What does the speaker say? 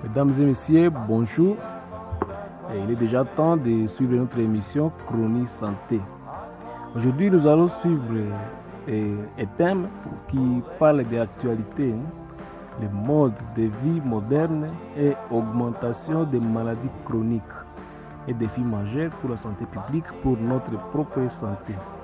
Mesdames et messieurs, bonjour. Il est déjà temps de suivre notre émission Chronique Santé. Aujourd'hui, nous allons suivre un thème qui parle de l'actualité, les modes de vie modernes et augmentation des maladies chroniques et défis majeurs pour la santé publique, pour notre propre santé.